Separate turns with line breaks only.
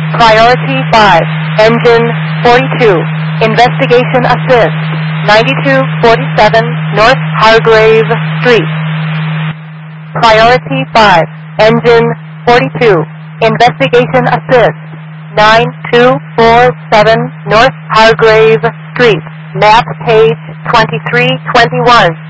Priority 5, Engine 42, Investigation Assist, 9247 North Hargrave Street. Priority 5, Engine 42, Investigation Assist, 9247 North Hargrave Street, map page 2321.